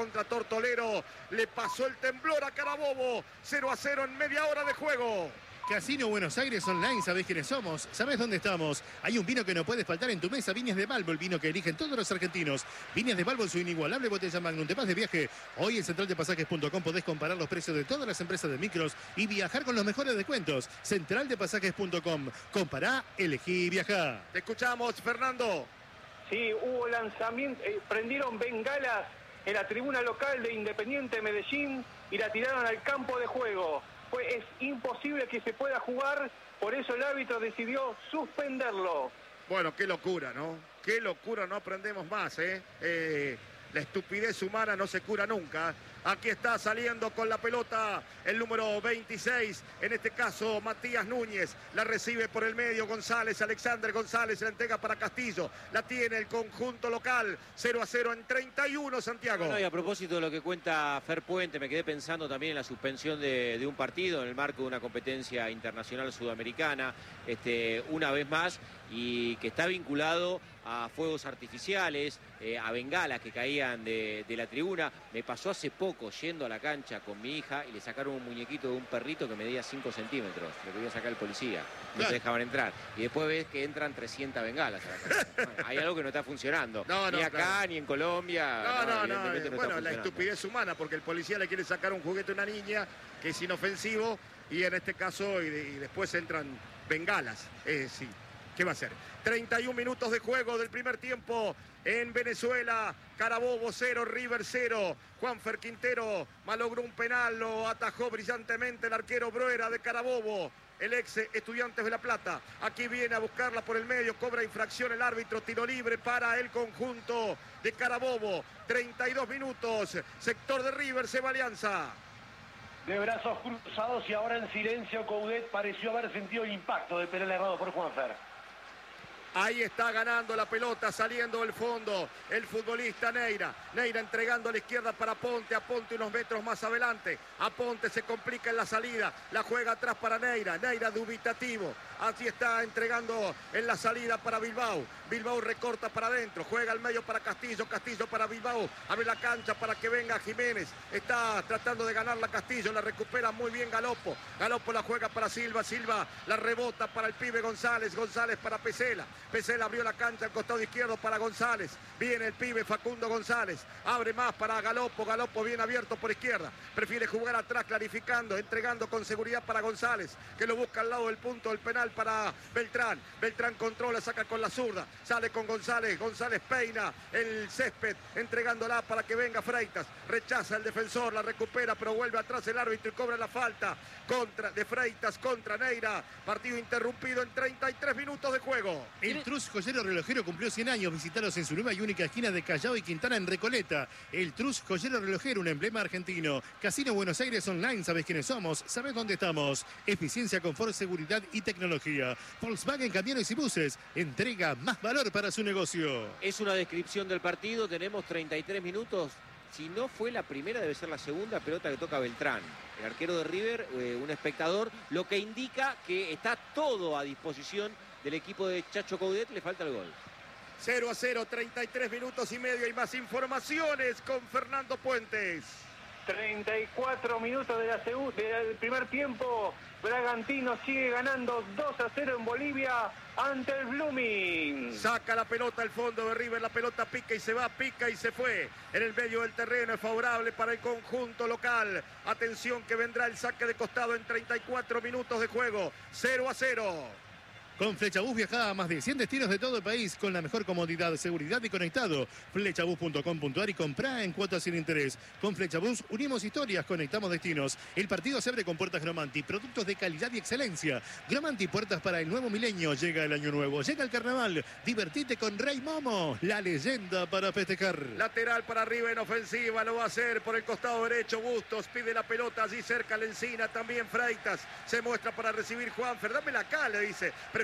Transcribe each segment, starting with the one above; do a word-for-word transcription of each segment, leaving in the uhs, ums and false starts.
contra Tortolero. Le pasó el temblor a Carabobo. cero a cero en media hora de juego. Casino Buenos Aires Online, ¿sabés quiénes somos? ¿Sabés dónde estamos? Hay un vino que no puede faltar en tu mesa, Viñas de Balbo, el vino que eligen todos los argentinos. Viñas de Balbo, su inigualable botella Magnum. Te vas de viaje. Hoy en central de pasajes punto com podés comparar los precios de todas las empresas de micros y viajar con los mejores descuentos. central de pasajes punto com. Compará, elegí y viajá. Te escuchamos, Fernando. Sí, hubo lanzamiento, eh, prendieron bengalas en la tribuna local de Independiente Medellín y la tiraron al campo de juego. Pues es imposible que se pueda jugar, por eso el árbitro decidió suspenderlo. Bueno, qué locura, ¿no? Qué locura, no aprendemos más, ¿eh? eh la estupidez humana no se cura nunca. Aquí está saliendo con la pelota el número veintiséis, en este caso Matías Núñez. La recibe por el medio González, Alexander González, la entrega para Castillo. La tiene el conjunto local, cero a cero en treinta y uno, Santiago. Bueno, y a propósito de lo que cuenta Fer Puente, me quedé pensando también en la suspensión de, de un partido en el marco de una competencia internacional sudamericana, este, una vez más, y que está vinculado a fuegos artificiales, eh, a bengalas que caían de, de la tribuna. Me pasó hace poco yendo a la cancha con mi hija y le sacaron un muñequito de un perrito que medía cinco centímetros. Le quería sacar el policía, no claro. se dejaban entrar. Y después ves que entran trescientas bengalas a la cancha. Bueno, hay algo que no está funcionando. No, no, ni acá, claro. ni en Colombia. No, no, no. evidentemente no, no bueno, la estupidez humana, porque el policía le quiere sacar un juguete a una niña que es inofensivo y en este caso, y, de, y después entran bengalas. Eh, sí. ¿Qué va a hacer? treinta y un minutos de juego del primer tiempo en Venezuela. Carabobo cero, River cero. Juanfer Quintero malogró un penal, lo atajó brillantemente el arquero Broera de Carabobo. El ex Estudiantes de La Plata. Aquí viene a buscarla por el medio. Cobra infracción el árbitro. Tiro libre para el conjunto de Carabobo. treinta y dos minutos. Sector de River, se va Alianza. De brazos cruzados y ahora en silencio, Coudet pareció haber sentido el impacto del penal errado por Juanfer. Ahí está ganando la pelota, saliendo del fondo el futbolista Neira. Neira entregando a la izquierda para Ponte, a Ponte unos metros más adelante. A Ponte se complica en la salida, la juega atrás para Neira. Neira dubitativo, así está entregando en la salida para Bilbao. Bilbao recorta para adentro, juega al medio para Castillo, Castillo para Bilbao. Abre la cancha para que venga Jiménez. Está tratando de ganar la Castillo, la recupera muy bien Galopo. Galopo la juega para Silva, Silva la rebota para el pibe González, González para Pesela. Pesela abrió la cancha al costado izquierdo para González. Viene el pibe Facundo González. Abre más para Galopo. Galopo bien abierto por izquierda. Prefiere jugar atrás, clarificando, entregando con seguridad para González, que lo busca al lado del punto del penal para Beltrán. Beltrán controla, saca con la zurda. Sale con González. González peina el césped, entregándola para que venga Freitas. Rechaza el defensor, la recupera, pero vuelve atrás el árbitro y cobra la falta contra, de Freitas contra Neira. Partido interrumpido en treinta y tres minutos de juego. El Trus Joyero Relojero cumplió cien años. Visitalos en su nueva y única esquina de Callao y Quintana en Recoleta. El Trus Joyero Relojero, un emblema argentino. Casino Buenos Aires Online, ¿sabés quiénes somos? ¿Sabés dónde estamos? Eficiencia, confort, seguridad y tecnología. Volkswagen Camiones y Buses. Entrega más valor para su negocio. Es una descripción del partido. Tenemos treinta y tres minutos. Si no fue la primera, debe ser la segunda pelota que toca Beltrán. El arquero de River, eh, un espectador, lo que indica que está todo a disposición del equipo de Chacho Coudet. Le falta el gol. cero a cero, treinta y tres minutos y medio. Hay más informaciones con Fernando Puentes. treinta y cuatro minutos de la del primer tiempo. Bragantino sigue ganando dos a cero en Bolivia ante el Blooming. Saca la pelota al fondo de River, la pelota pica y se va, pica y se fue. En el medio del terreno es favorable para el conjunto local. Atención que vendrá el saque de costado en treinta y cuatro minutos de juego. cero a cero. Con Flechabús viajá a más de cien destinos de todo el país con la mejor comodidad, seguridad y conectado. Flechabús punto com punto ar y comprá en cuotas sin interés. Con Flechabús unimos historias, conectamos destinos. El partido se abre con puertas Gromanti, productos de calidad y excelencia. Gromanti, puertas para el nuevo milenio. Llega el año nuevo, llega el carnaval. Divertite con Rey Momo, la leyenda para festejar. Lateral para arriba en ofensiva, lo va a hacer por el costado derecho. Bustos pide la pelota allí cerca, la encina también Freitas. Se muestra para recibir Juanfer. Dámela acá, le dice. Prefiere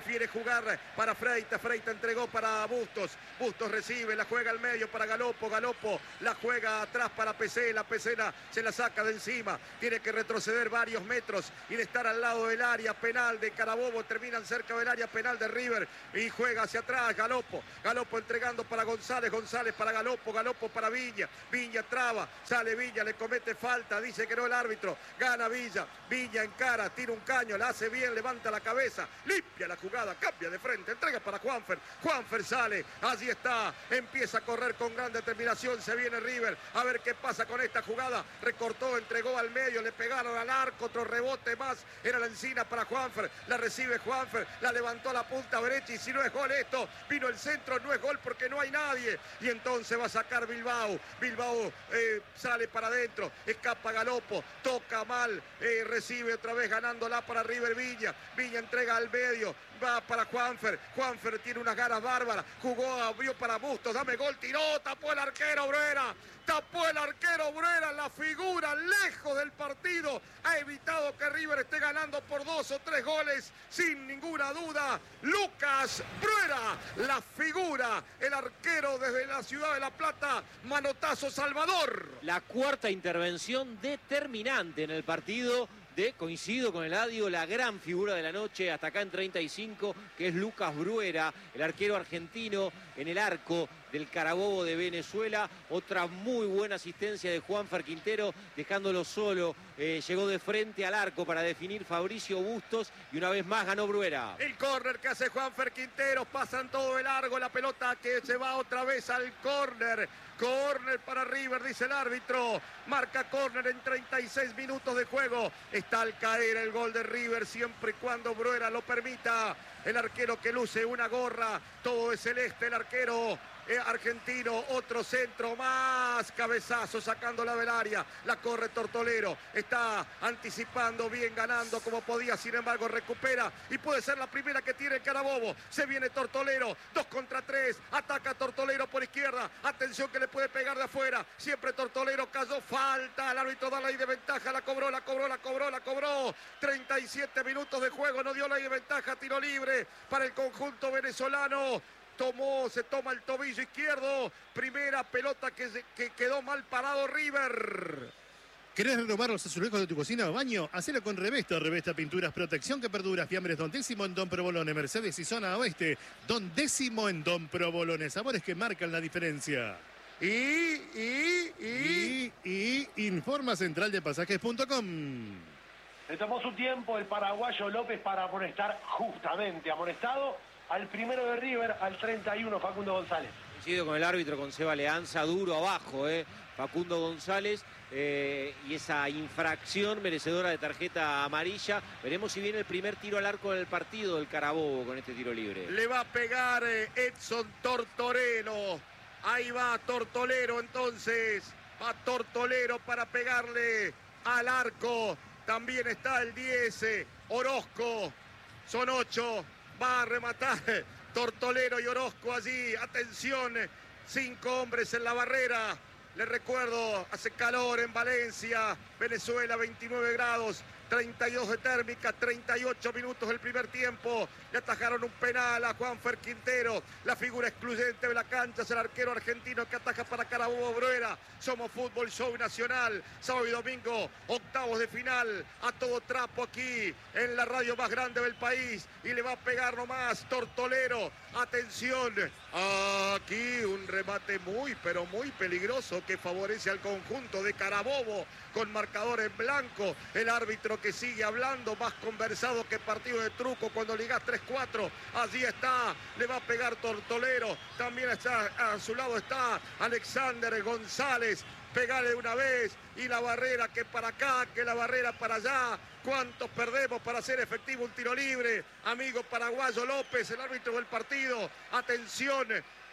prefiere jugar para Freita, Freita entregó para Bustos, Bustos recibe, la juega al medio para Galopo, Galopo la juega atrás para Pesela, Pesela se la saca de encima, tiene que retroceder varios metros y de estar al lado del área penal de Carabobo, terminan cerca del área penal de River y juega hacia atrás, Galopo, Galopo entregando para González, González para Galopo, Galopo para Viña, Viña traba, sale Viña, le comete falta, dice que no el árbitro, gana Villa, Viña encara, tira un caño, la hace bien, levanta la cabeza, limpia la jugada, cambia de frente, entrega para Juanfer, Juanfer sale, allí está, empieza a correr con gran determinación, se viene River, a ver qué pasa con esta jugada, recortó, entregó al medio, le pegaron al arco, otro rebote más, era la encina para Juanfer, la recibe Juanfer, la levantó a la punta derecha y si no es gol esto, vino el centro, no es gol porque no hay nadie, y entonces va a sacar Bilbao, Bilbao eh, sale para adentro, escapa Galopo, toca mal, eh, recibe otra vez ganándola para River Viña, Viña entrega al medio, va para Juanfer, Juanfer tiene unas ganas bárbaras, jugó, abrió para Bustos, dame gol, tiró, tapó el arquero Bruera, tapó el arquero Bruera, la figura lejos del partido, ha evitado que River esté ganando por dos o tres goles, sin ninguna duda, Lucas Bruera, la figura, el arquero desde la ciudad de La Plata, manotazo Salvador. La cuarta intervención determinante en el partido. De, coincido con el Eladio, la gran figura de la noche hasta acá en treinta y cinco, que es Lucas Bruera, el arquero argentino en el arco del Carabobo de Venezuela. Otra muy buena asistencia de Juanfer Quintero, dejándolo solo. Eh, llegó de frente al arco para definir Fabricio Bustos y una vez más ganó Bruera. El córner que hace Juanfer Quintero, pasan todo de largo, la pelota que se va otra vez al córner. Córner para River, dice el árbitro. Marca córner en treinta y seis minutos de juego. Está al caer el gol de River, siempre y cuando Bruera lo permita. El arquero que luce una gorra, todo es celeste, el arquero eh, argentino, otro centro más, cabezazo sacándola del área, la corre Tortolero, está anticipando bien, ganando como podía, sin embargo recupera y puede ser la primera que tiene el Carabobo. Se viene Tortolero, dos contra tres, ataca Tortolero por izquierda, atención que le puede pegar de afuera, siempre Tortolero cayó, falta, el árbitro da la ley de ventaja, la cobró, la cobró, la cobró, la cobró, treinta y siete minutos de juego, no dio la ley de ventaja, tiro libre para el conjunto venezolano. Tomó, se toma el tobillo izquierdo, primera pelota que, que quedó mal parado River. ¿Querés renovar los azulejos de tu cocina o baño? Hacelo con Revesta. Revesta Pinturas Protección que perdura. Fiambres Don Décimo en Don Provolone. Mercedes y Zona Oeste. Don Décimo en Don Provolone. Sabores que marcan la diferencia. Y, y, y... Y, y informa central de pasajes punto com. Le tomó su tiempo el paraguayo López para amonestar, justamente amonestado al primero de River, al treinta y uno, Facundo González. Coincido con el árbitro, con Seba Leanza, duro abajo, eh, Facundo González, eh, y esa infracción merecedora de tarjeta amarilla. Veremos si viene el primer tiro al arco del partido del Carabobo con este tiro libre. Le va a pegar eh, Edson Tortolero. Ahí va Tortolero entonces. Va Tortolero para pegarle al arco. También está el diez, Orozco. Son ocho. Va a rematar Tortolero y Orozco allí. Atención, cinco hombres en la barrera. Les recuerdo, hace calor en Valencia, Venezuela, veintinueve grados, treinta y dos de térmica, treinta y ocho minutos el primer tiempo. Le atajaron un penal a Juanfer Quintero. La figura excluyente de la cancha es el arquero argentino que ataja para Carabobo Bruera. Somos Fútbol Show Nacional, sábado y domingo, octavos de final, a todo trapo aquí, en la radio más grande del país. Y le va a pegar nomás Tortolero. Atención, aquí un remate muy, pero muy peligroso que favorece al conjunto de Carabobo, con marcador en blanco. El árbitro que sigue hablando, más conversado que partido de truco cuando ligas tres cuatro. Allí está, le va a pegar Tortolero. También está, a su lado está Alexander González. Pegale una vez y la barrera que para acá, que la barrera para allá. ¿Cuántos perdemos para hacer efectivo un tiro libre? Amigo paraguayo López, el árbitro del partido. Atención,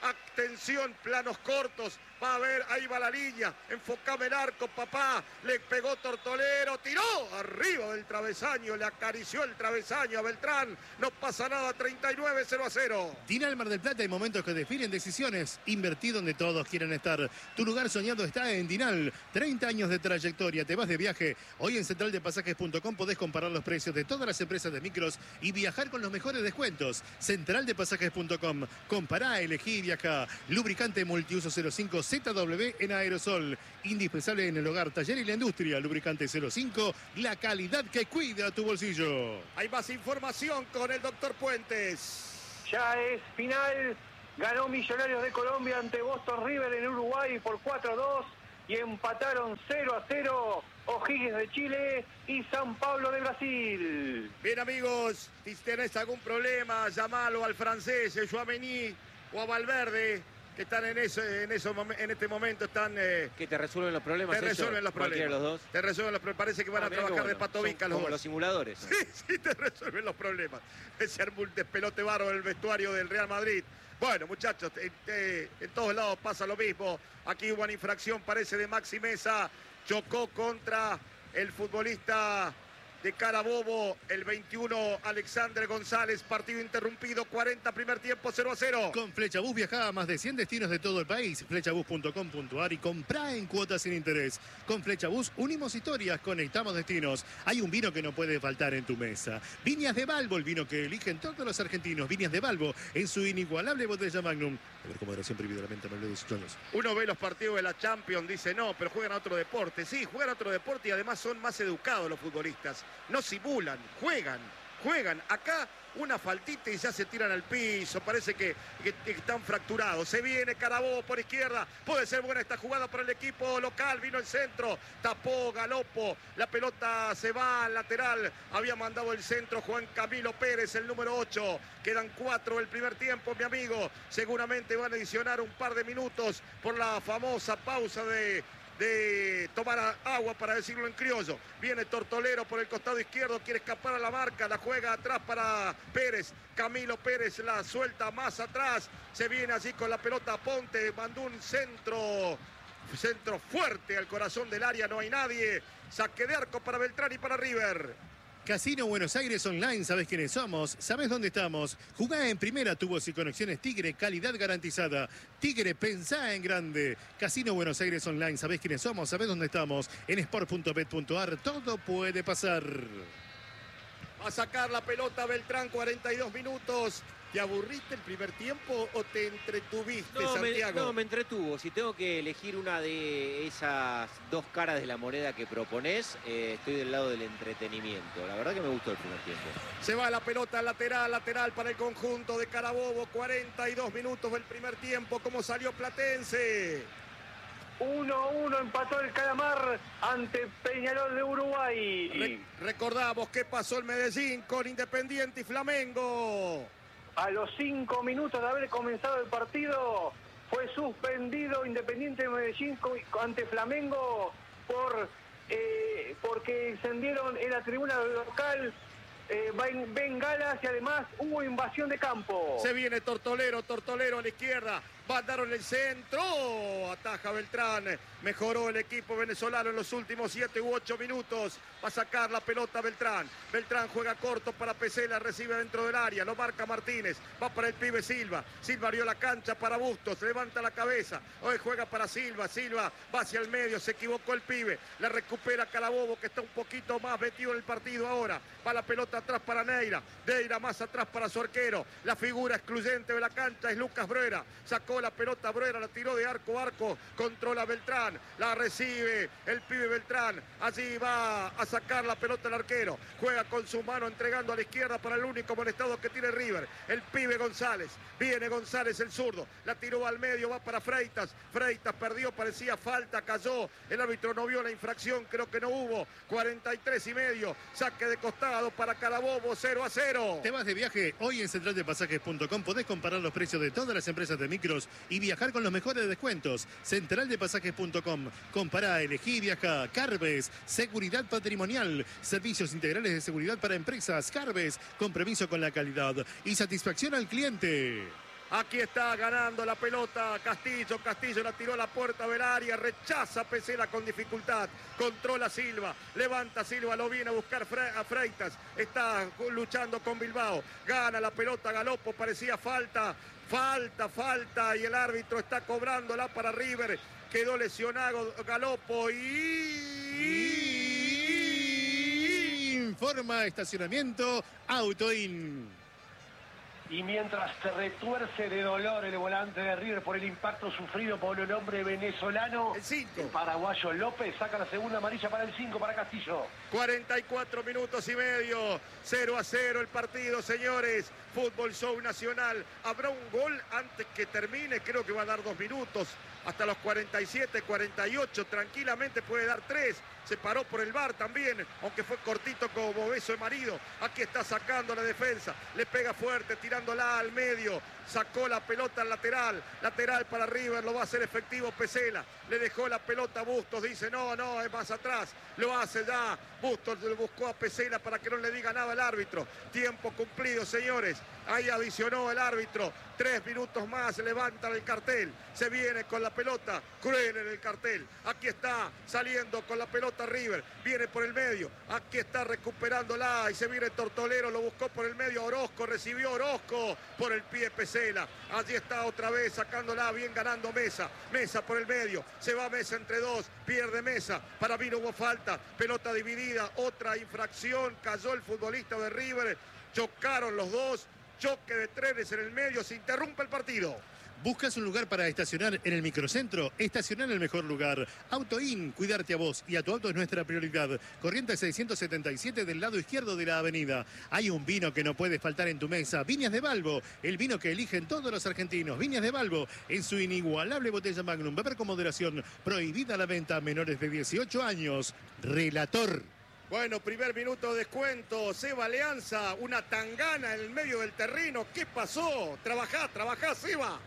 Atención, planos cortos. Va a ver, ahí va la línea. Enfocame el arco, papá. Le pegó Tortolero, tiró arriba del travesaño. Le acarició el travesaño a Beltrán. No pasa nada, treinta y nueve, cero a cero. Dinal Mar del Plata, hay momentos que definen decisiones. Invertí donde todos quieren estar. Tu lugar soñado está en Dinal. treinta años de trayectoria. Te vas de viaje. Hoy en central de pasajes punto com podés comparar los precios de todas las empresas de micros y viajar con los mejores descuentos. central de pasajes punto com. Compará, elegí y viaja. Lubricante multiuso cero cinco Z W en aerosol. Indispensable en el hogar, taller y la industria. Lubricante cero cinco. La calidad que cuida tu bolsillo. Hay más información con el doctor Puentes. Ya es final. Ganó Millonarios de Colombia ante Boston River en Uruguay por cuatro a dos. Y empataron cero a cero O'Higgins de Chile y San Pablo de Brasil. Bien, amigos, si tenés algún problema, llamalo al francés, a Tchouaméni o a Valverde, que están en ese, en esos en este momento están eh, que te resuelven los problemas. Te resuelven los problemas. Los dos. Te resuelven los problemas. Parece que van ah, a trabajar bueno. de patovica los como dos. Los simuladores. Sí, sí, te resuelven los problemas. Ese armó un despelote barro en el vestuario del Real Madrid. Bueno, muchachos, en, en, en todos lados pasa lo mismo. Aquí hubo una infracción, parece, de Maxi Mesa. Chocó contra el futbolista de Carabobo, el veintiuno, Alexander González. Partido interrumpido, cuarenta, primer tiempo, cero a cero. Con Flechabús viaja a más de cien destinos de todo el país. Flechabús punto com punto ar y comprá en cuotas sin interés. Con Flechabús unimos historias, conectamos destinos. Hay un vino que no puede faltar en tu mesa. Viñas de Balbo, el vino que eligen todos los argentinos. Viñas de Balbo, en su inigualable botella Magnum. A ver, con moderación prohibida la venta, mayor de dieciocho años. Uno ve los partidos de la Champions, dice no, pero juegan a otro deporte. Sí, juegan a otro deporte y además son más educados los futbolistas. No simulan, juegan, juegan. Acá una faltita y ya se tiran al piso. Parece que, que, que están fracturados. Se viene Carabobo por izquierda. Puede ser buena esta jugada para el equipo local. Vino el centro. Tapó Galopo. La pelota se va al lateral. Había mandado el centro Juan Camilo Pérez, el número ocho. Quedan cuatro el primer tiempo, mi amigo. Seguramente van a adicionar un par de minutos por la famosa pausa de... de tomar agua, para decirlo en criollo. Viene Tortolero por el costado izquierdo, quiere escapar a la marca, la juega atrás para Pérez. Camilo Pérez la suelta más atrás, se viene así con la pelota Ponte, mandó un centro, centro fuerte al corazón del área, no hay nadie. Saque de arco para Beltrán y para River. Casino Buenos Aires Online, ¿sabes quiénes somos? ¿Sabes dónde estamos? Jugá en primera, tubos y conexiones Tigre, calidad garantizada. Tigre, pensá en grande. Casino Buenos Aires Online, ¿sabés quiénes somos? ¿Sabés dónde estamos? En sport punto bet punto ar, todo puede pasar. Va a sacar la pelota Beltrán, cuarenta y dos minutos. ¿Te aburriste el primer tiempo o te entretuviste, no, Santiago? Me, no, me entretuvo. Si tengo que elegir una de esas dos caras de la moneda que proponés, eh, estoy del lado del entretenimiento. La verdad que me gustó el primer tiempo. Se va la pelota lateral, lateral para el conjunto de Carabobo. cuarenta y dos minutos del primer tiempo. ¿Cómo salió Platense? uno a uno empató el Calamar ante Peñarol de Uruguay. Re recordamos qué pasó en Medellín con Independiente y Flamengo. A los cinco minutos de haber comenzado el partido, fue suspendido Independiente de Medellín ante Flamengo por eh, porque encendieron en la tribuna local eh, bengalas y además hubo invasión de campo. Se viene Tortolero, Tortolero a la izquierda. Mandaron el centro, ataja Beltrán, mejoró el equipo venezolano en los últimos siete u ocho minutos, va a sacar la pelota Beltrán, Beltrán juega corto para Pesela, recibe dentro del área, lo marca Martínez, va para el pibe Silva, Silva abrió la cancha para Bustos, levanta la cabeza, hoy juega para Silva, Silva va hacia el medio, se equivocó el pibe, la recupera Carabobo que está un poquito más metido en el partido ahora, va la pelota atrás para Neira, Neira más atrás para su arquero, la figura excluyente de la cancha es Lucas Bruera, sacó la pelota Bruera, la tiró de arco a arco, controla Beltrán, la recibe el pibe Beltrán, allí va a sacar la pelota el arquero, juega con su mano entregando a la izquierda para el único molestado que tiene River, el pibe González, viene González el zurdo, la tiró al medio, va para Freitas, Freitas perdió, parecía falta, cayó, el árbitro no vio la infracción, creo que no hubo, cuarenta y tres y medio, saque de costado para Carabobo, cero a cero. Te vas de viaje, hoy en central de pasajes punto com podés comparar los precios de todas las empresas de micros y viajar con los mejores descuentos. central de pasajes punto com. Compará, elegí y viaja. Carves, seguridad patrimonial, servicios integrales de seguridad para empresas. Carves, compromiso con la calidad y satisfacción al cliente. Aquí está ganando la pelota Castillo. Castillo la tiró a la puerta del área. Rechaza Pesela con dificultad. Controla Silva. Levanta Silva. Lo viene a buscar Fre a Freitas. Está luchando con Bilbao. Gana la pelota Galopo. Parecía falta. Falta, falta. Y el árbitro está cobrándola para River. Quedó lesionado Galopo. Y... Informa estacionamiento Autoin. Y mientras se retuerce de dolor el volante de River por el impacto sufrido por el hombre venezolano, el cinco. El paraguayo López saca la segunda amarilla para el cinco para Castillo. cuarenta y cuatro minutos y medio, cero a cero el partido, señores. Fútbol Show Nacional. Habrá un gol antes que termine, creo que va a dar dos minutos. Hasta los cuarenta y siete, cuarenta y ocho, tranquilamente puede dar tres. Se paró por el V A R también, aunque fue cortito como beso de marido. Aquí está sacando la defensa, le pega fuerte, tirándola al medio. Sacó la pelota al lateral, lateral para River, lo va a hacer efectivo Pesela. Le dejó la pelota a Bustos, dice no, no, es más atrás. Lo hace ya, Bustos le buscó a Pesela para que no le diga nada al árbitro. Tiempo cumplido, señores. Ahí adicionó el árbitro. Tres minutos más, levanta el cartel. Se viene con la pelota. Cruel en el cartel. Aquí está saliendo con la pelota River. Viene por el medio. Aquí está recuperándola. Y se viene Tortolero. Lo buscó por el medio. Orozco. Recibió Orozco por el pie Pesela. Allí está otra vez sacándola. Bien ganando Mesa. Mesa por el medio. Se va Mesa entre dos. Pierde Mesa. Para mí no hubo falta. Pelota dividida. Otra infracción. Cayó el futbolista de River. Chocaron los dos. Choque de trenes en el medio, se interrumpe el partido. ¿Buscas un lugar para estacionar en el microcentro? Estacionar en el mejor lugar. Autoin, cuidarte a vos y a tu auto es nuestra prioridad. Corrientes seiscientos setenta y siete del lado izquierdo de la avenida. Hay un vino que no puede faltar en tu mesa. Viñas de Balbo, el vino que eligen todos los argentinos. Viñas de Balbo, en su inigualable botella Magnum. Beber con moderación. Prohibida la venta a menores de dieciocho años. Relator. Bueno, primer minuto de descuento. Seba Alianza, una tangana en el medio del terreno. ¿Qué pasó? Trabajá, trabajá, Seba.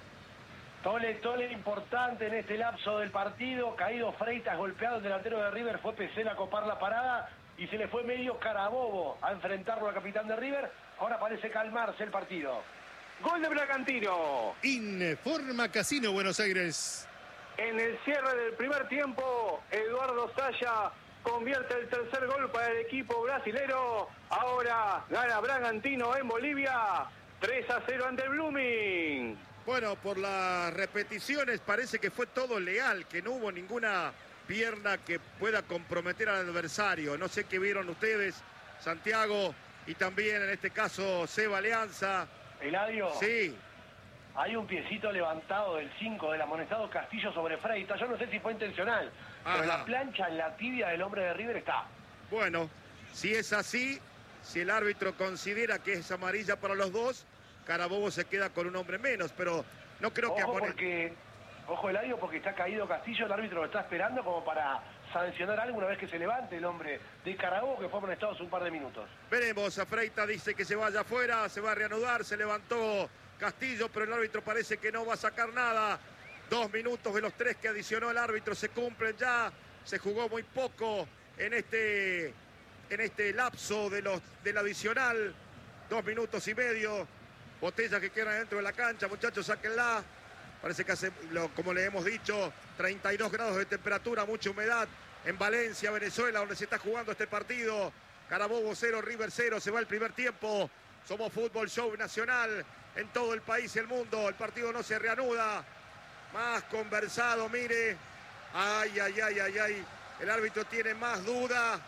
Tole, tole importante en este lapso del partido. Caído Freitas, golpeado el delantero de River. Fue Pesela a copar la parada y se le fue medio Carabobo a enfrentarlo al capitán de River. Ahora parece calmarse el partido. Gol de Bragantino. Informa Casino Buenos Aires. En el cierre del primer tiempo, Eduardo Saya convierte el tercer gol para el equipo brasilero. Ahora gana Bragantino en Bolivia. tres a cero ante el Blooming. Bueno, por las repeticiones parece que fue todo leal, que no hubo ninguna pierna que pueda comprometer al adversario. No sé qué vieron ustedes, Santiago, y también en este caso Seba Alianza. Eladio. Sí. Hay un piecito levantado del cinco del amonestado Castillo sobre Freitas. Yo no sé si fue intencional, Ajá. pero la plancha en la tibia del hombre de River está. Bueno, si es así, si el árbitro considera que es amarilla para los dos, Carabobo se queda con un hombre menos, pero no creo que... Ojo Apone... porque, ojo Eladio, porque está caído Castillo, el árbitro lo está esperando como para sancionar algo una vez que se levante el hombre de Carabobo, que fue amonestado hace un par de minutos. Veremos, a Freitas dice que se vaya afuera, se va a reanudar, se levantó Castillo, pero el árbitro parece que no va a sacar nada. Dos minutos de los tres que adicionó el árbitro se cumplen ya. Se jugó muy poco en este, en este lapso de los, del adicional. Dos minutos y medio. Botellas que quedan dentro de la cancha, muchachos, sáquenla. Parece que hace, lo, como le hemos dicho, treinta y dos grados de temperatura, mucha humedad en Valencia, Venezuela, donde se está jugando este partido. Carabobo cero, River cero, se va el primer tiempo. Somos Fútbol Show Nacional en todo el país y el mundo. El partido no se reanuda. Más conversado, mire. Ay, ay, ay, ay, ay. El árbitro tiene más duda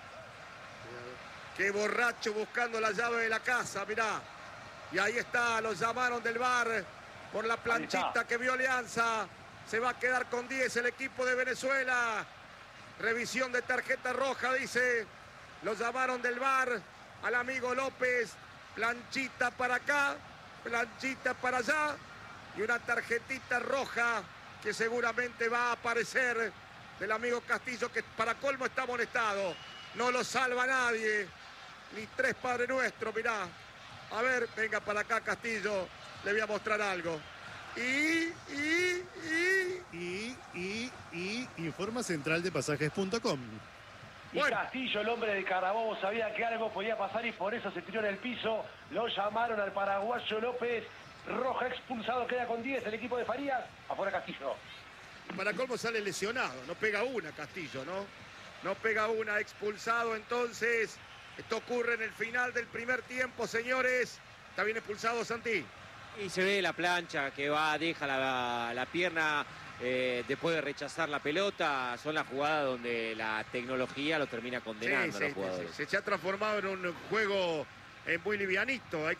que borracho buscando la llave de la casa, mirá. Y ahí está, los llamaron del V A R por la planchita que vio Alianza. Se va a quedar con diez el equipo de Venezuela. Revisión de tarjeta roja, dice. Los llamaron del V A R al amigo López. Planchita para acá, planchita para allá. Y una tarjetita roja que seguramente va a aparecer del amigo Castillo, que para colmo está amonestado. No lo salva nadie. Ni tres Padre Nuestro, mirá. A ver, venga para acá Castillo, le voy a mostrar algo. Y, y, y... Y, y, y, informa central de pasajes punto com. Y bueno, Castillo, el hombre de Carabobo, sabía que algo podía pasar y por eso se tiró en el piso. Lo llamaron al paraguayo López roja, expulsado, queda con diez el equipo de Farías. Afuera Castillo. Para colmo sale lesionado, no pega una Castillo, ¿no? No pega una, expulsado entonces. Esto ocurre en el final del primer tiempo, señores. Está bien expulsado Santi. Y se ve la plancha que va, deja la, la pierna eh, después de rechazar la pelota. Son las jugadas donde la tecnología lo termina condenando Sí, a los sí, jugadores. sí, se ha transformado en un juego eh, muy livianito. Hay